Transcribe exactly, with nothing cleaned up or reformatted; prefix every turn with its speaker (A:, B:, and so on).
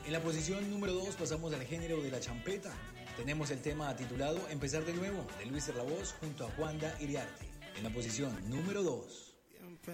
A: En la posición número dos pasamos al género de la champeta. Tenemos el tema titulado Empezar de nuevo, de Luis Erlavoz junto a Juanda Iriarte. En la posición número dos.
B: Y